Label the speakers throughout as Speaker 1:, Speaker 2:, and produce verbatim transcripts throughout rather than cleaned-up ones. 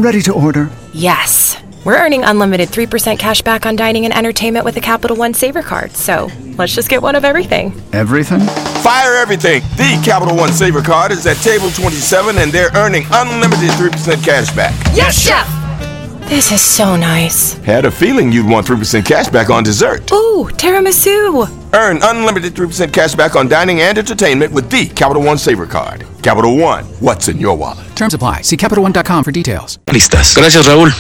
Speaker 1: Ready to order?
Speaker 2: Yes. We're earning unlimited three percent cash back on dining and entertainment with the Capital One Saver Card, so let's just get one of everything.
Speaker 1: Everything?
Speaker 3: Fire everything! The Capital One Saver Card is at table twenty-seven and they're earning unlimited three percent cash back.
Speaker 2: Yes, Chef! This is so nice.
Speaker 3: Had a feeling you'd want three percent cash back on dessert.
Speaker 2: Ooh, tiramisu!
Speaker 3: Earn unlimited three percent cash back on dining and entertainment with the Capital One Saver Card. Capital One, what's in your wallet?
Speaker 1: Terms apply. See Capital One dot com for details.
Speaker 4: Listas. Gracias, Raúl.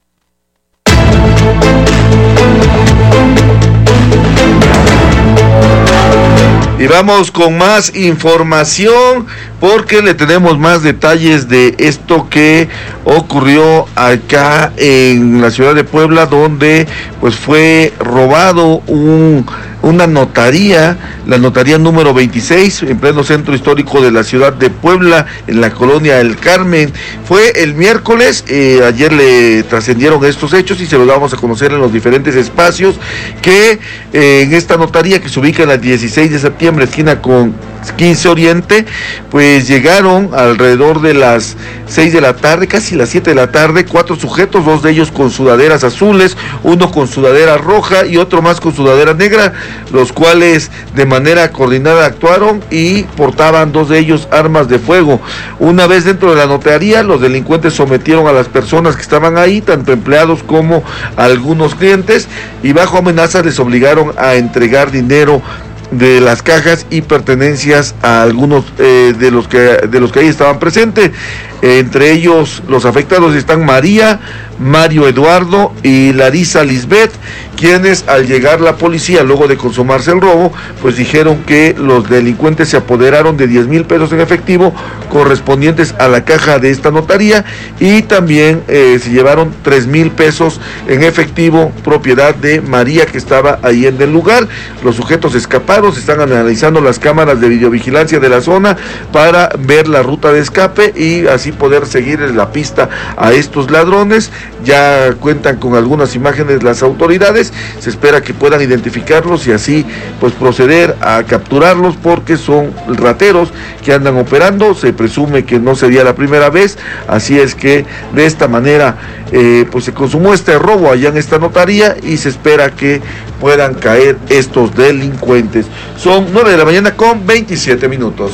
Speaker 5: Y vamos con más información porque le tenemos más detalles de esto que ocurrió acá en la ciudad de Puebla, donde pues fue robado un, una notaría, la notaría número veintiséis, en pleno centro histórico de la ciudad de Puebla, en la colonia El Carmen. Fue el miércoles, eh, ayer le trascendieron estos hechos y se los vamos a conocer en los diferentes espacios, que eh, en esta notaría que se ubica en la dieciséis de septiembre, esquina con quince Oriente, pues llegaron alrededor de las seis de la tarde, casi las siete de la tarde, cuatro sujetos, dos de ellos con sudaderas azules, uno con sudadera roja y otro más con sudadera negra, los cuales de manera coordinada actuaron y portaban dos de ellos armas de fuego. Una vez dentro de la notaría, los delincuentes sometieron a las personas que estaban ahí, tanto empleados como algunos clientes, y bajo amenazas les obligaron a entregar dinero de las cajas y pertenencias a algunos eh, de los que de los que ahí estaban presentes. Eh, entre ellos los afectados están María, Mario Eduardo y Larisa Lisbeth, quienes al llegar la policía luego de consumarse el robo, pues dijeron que los delincuentes se apoderaron de diez mil pesos en efectivo correspondientes a la caja de esta notaría, y también eh, se llevaron tres mil pesos en efectivo propiedad de María, que estaba ahí en el lugar. Los sujetos escaparon, se están analizando las cámaras de videovigilancia de la zona para ver la ruta de escape y así poder seguir la pista a estos ladrones. Ya cuentan con algunas imágenes las autoridades, se espera que puedan identificarlos y así pues proceder a capturarlos, porque son rateros que andan operando. Se presume que no sería la primera vez, así es que de esta manera eh, pues se consumó este robo allá en esta notaría y se espera que puedan caer estos delincuentes. Son nueve de la mañana con veintisiete minutos.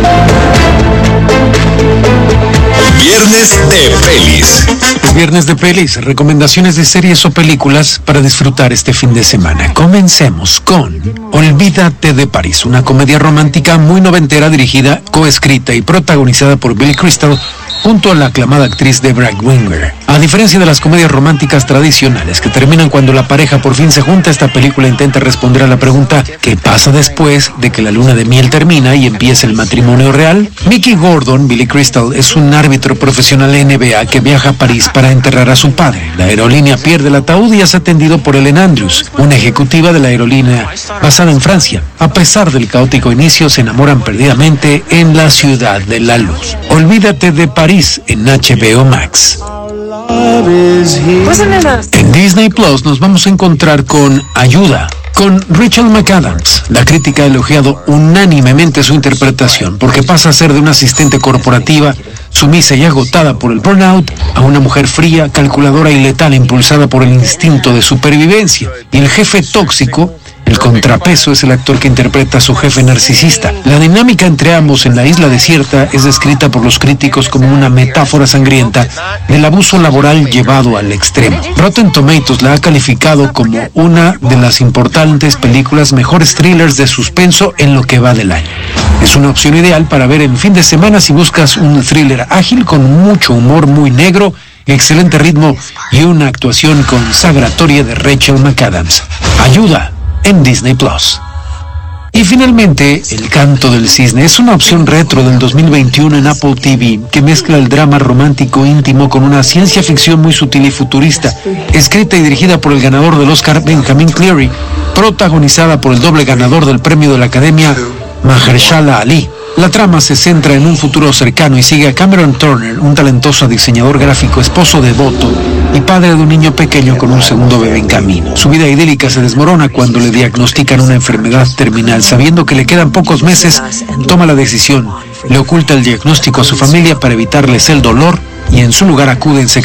Speaker 4: Viernes de Pelis.
Speaker 6: Viernes de Pelis, recomendaciones de series o películas para disfrutar este fin de semana. Comencemos con Olvídate de París, una comedia romántica muy noventera dirigida, coescrita y protagonizada por Billy Crystal junto a la aclamada actriz Debra Winger. A diferencia de las comedias románticas tradicionales que terminan cuando la pareja por fin se junta, esta película intenta responder a la pregunta ¿qué pasa después de que la luna de miel termina y empieza el matrimonio real? Mickey Gordon, Billy Crystal, es un árbitro profesional N B A que viaja a París para enterrar a su padre. La aerolínea pierde el ataúd y es atendido por Ellen Andrews, una ejecutiva de la aerolínea basada en Francia. A pesar del caótico inicio, se enamoran perdidamente en la ciudad de la luz. Olvídate de París en H B O Max. En Disney Plus nos vamos a encontrar con Ayuda, con Rachel McAdams. La crítica ha elogiado unánimemente su interpretación, porque pasa a ser de una asistente corporativa sumisa y agotada por el burnout a una mujer fría, calculadora y letal impulsada por el instinto de supervivencia. Y el jefe tóxico, el contrapeso, es el actor que interpreta a su jefe narcisista. La dinámica entre ambos en la isla desierta es descrita por los críticos como una metáfora sangrienta del abuso laboral llevado al extremo. Rotten Tomatoes la ha calificado como una de las importantes películas mejores thrillers de suspenso en lo que va del año. Es una opción ideal para ver en fin de semana si buscas un thriller ágil con mucho humor muy negro, excelente ritmo y una actuación consagratoria de Rachel McAdams. Ayuda en Disney Plus. Y finalmente, El Canto del Cisne es una opción retro del dos mil veintiuno en Apple T V que mezcla el drama romántico íntimo con una ciencia ficción muy sutil y futurista, escrita y dirigida por el ganador del Oscar Benjamin Cleary, protagonizada por el doble ganador del premio de la Academia Mahershala Ali. La trama se centra en un futuro cercano y sigue a Cameron Turner, un talentoso diseñador gráfico, esposo devoto y padre de un niño pequeño con un segundo bebé en camino. Su vida idílica se desmorona cuando le diagnostican una enfermedad terminal. Sabiendo que le quedan pocos meses, toma la decisión, le oculta el diagnóstico a su familia para evitarles el dolor y en su lugar acude en secreto